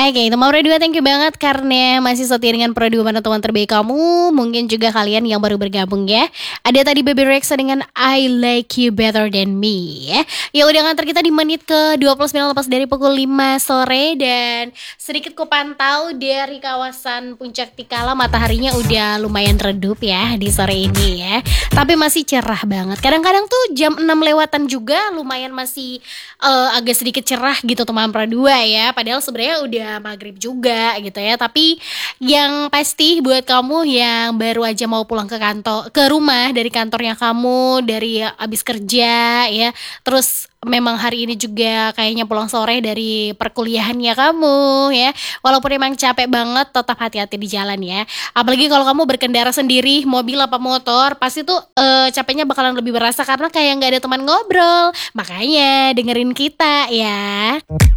Oke, teman Pro 2 thank you banget karena masih setia dengan Pro 2 teman terbaik kamu. Mungkin juga kalian yang baru bergabung ya. Ada tadi Baby Rexa dengan I Like You Better Than Me ya. Ya udah nganter kita di menit ke 29 lepas dari pukul 5 sore. Dan sedikit ku pantau dari kawasan Puncak Tikala, mataharinya udah lumayan redup ya di sore ini ya. Tapi masih cerah banget. Kadang-kadang tuh jam 6 lewatan juga lumayan masih agak sedikit cerah gitu teman Pro 2 ya. Padahal sebenarnya udah maghrib juga gitu ya. Tapi yang pasti buat kamu yang baru aja mau pulang ke kantor, ke rumah dari kantornya kamu, dari abis kerja ya, terus memang hari ini juga kayaknya pulang sore dari perkuliahannya kamu ya, walaupun emang capek banget, tetap hati-hati di jalan ya. Apalagi kalau kamu berkendara sendiri, mobil apa motor, pasti tuh capeknya bakalan lebih berasa karena kayak nggak ada teman ngobrol. Makanya dengerin kita ya,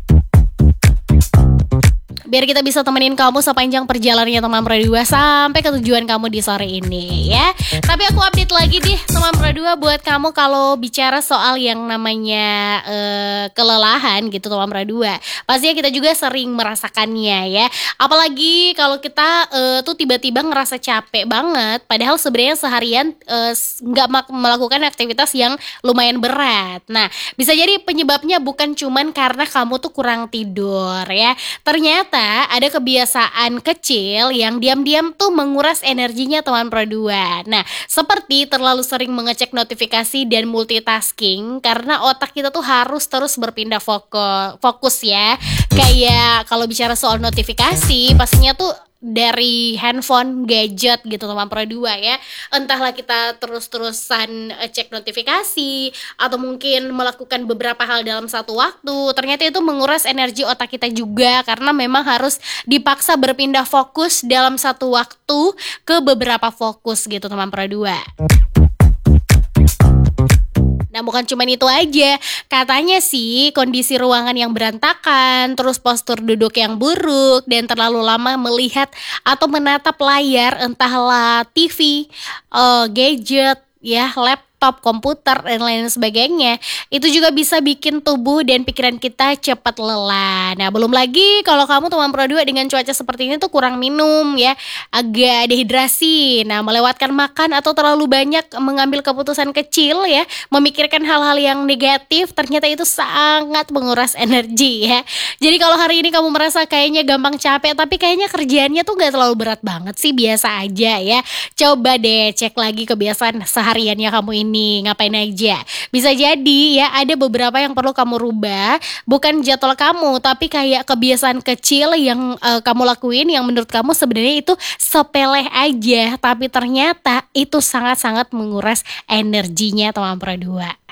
biar kita bisa temenin kamu sepanjang perjalanannya teman Pro 2 sampai ke tujuan kamu di sore ini ya. Tapi aku update lagi deh teman Pro 2 buat kamu kalau bicara soal yang namanya kelelahan gitu teman Pro 2. Pastinya kita juga sering merasakannya ya. Apalagi kalau kita tuh tiba-tiba ngerasa capek banget, padahal sebenarnya seharian nggak melakukan aktivitas yang lumayan berat. Nah, bisa jadi penyebabnya bukan cuman karena kamu tuh kurang tidur ya. Ternyata ada kebiasaan kecil yang diam-diam tuh menguras energinya teman Pro 2. Nah, seperti terlalu sering mengecek notifikasi dan multitasking, karena otak kita tuh harus terus berpindah fokus ya. Kayak kalau bicara soal notifikasi, pastinya tuh dari handphone, gadget gitu teman Pro 2 ya. Entahlah kita terus-terusan cek notifikasi atau mungkin melakukan beberapa hal dalam satu waktu. Ternyata itu menguras energi otak kita juga, karena memang harus dipaksa berpindah fokus dalam satu waktu ke beberapa fokus gitu teman Pro 2. Nah, bukan cuma itu aja, katanya sih kondisi ruangan yang berantakan, terus postur duduk yang buruk, dan terlalu lama melihat atau menatap layar, entahlah TV, gadget, ya, laptop, komputer, dan lain sebagainya, itu juga bisa bikin tubuh dan pikiran kita cepat lelah. Nah, belum lagi kalau kamu teman Pro 2 dengan cuaca seperti ini tuh kurang minum ya, agak dehidrasi. Nah, melewatkan makan atau terlalu banyak mengambil keputusan kecil ya, memikirkan hal-hal yang negatif, ternyata itu sangat menguras energi ya. Jadi kalau hari ini kamu merasa kayaknya gampang capek, tapi kayaknya kerjaannya tuh gak terlalu berat banget sih, biasa aja ya. Coba deh cek lagi kebiasaan sehariannya kamu ini ngapain aja. Bisa jadi ya ada beberapa yang perlu kamu rubah, bukan jadwal kamu, tapi kayak kebiasaan kecil yang kamu lakuin yang menurut kamu sebenarnya itu sepele aja, tapi ternyata itu sangat-sangat menguras energinya teman Pro 2.